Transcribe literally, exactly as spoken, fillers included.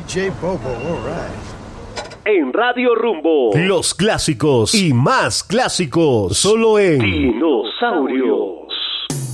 J Bobo, all right. En Radio Rumbo, los clásicos y más clásicos, solo en Dinosaurio.